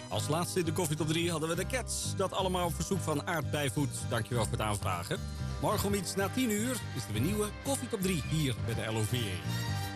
Als laatste in de Koffie Top 3 hadden we de Cats. Dat allemaal op verzoek van Aardbeivoet. Dankjewel voor het aanvragen. Morgen om iets na 10 uur is er een nieuwe Koffie Top 3 hier bij de LOV.